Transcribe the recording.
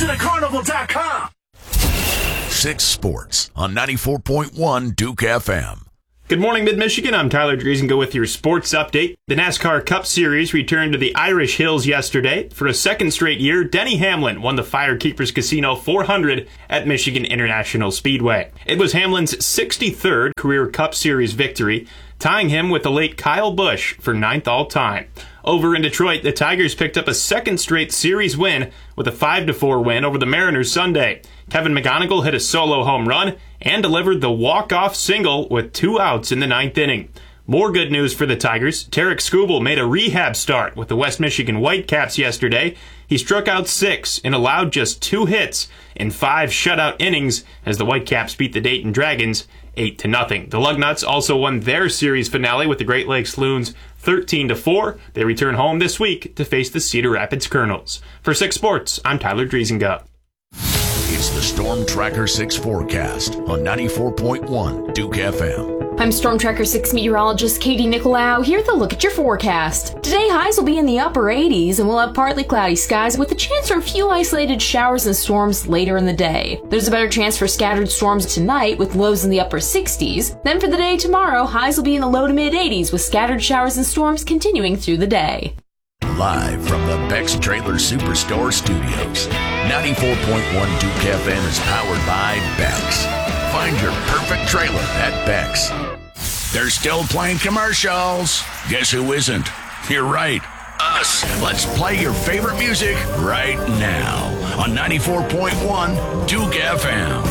to thecarnival.com. 6 Sports on 94.1 Duke FM. Good morning, Mid-Michigan. I'm Tyler Driesinga with your sports update. The NASCAR Cup Series returned to the Irish Hills yesterday. For a second straight year, Denny Hamlin won the Firekeepers Casino 400 at Michigan International Speedway. It was Hamlin's 63rd career Cup Series victory, tying him with the late Kyle Busch for 9th all-time. Over in Detroit, the Tigers picked up a second straight series win with a 5-4 win over the Mariners Sunday. Kevin McGonigal hit a solo home run and delivered the walk-off single with 2 outs in the 9th inning. More good news for the Tigers. Tarek Skubal made a rehab start with the West Michigan Whitecaps yesterday. He struck out 6 and allowed just 2 hits in 5 shutout innings as the Whitecaps beat the Dayton Dragons 8-0. The Lugnuts also won their series finale with the Great Lakes Loons 13-4. They return home this week to face the Cedar Rapids Colonels. For 6 Sports, I'm Tyler Driesinga. It's the Storm Tracker 6 forecast on 94.1 Duke FM. I'm Storm Tracker 6 meteorologist Katie Nicolau. Here's a look at your forecast. Today, highs will be in the upper 80s, and we'll have partly cloudy skies with a chance for a few isolated showers and storms later in the day. There's a better chance for scattered storms tonight with lows in the upper 60s. Then for the day tomorrow, highs will be in the low to mid 80s with scattered showers and storms continuing through the day. Live from the Beck's Trailer Superstore Studios, 94.1 Duke FM is powered by Beck's. Find your perfect trailer at Beck's. They're still playing commercials. Guess who isn't? You're right, us. Let's play your favorite music right now on 94.1 Duke FM.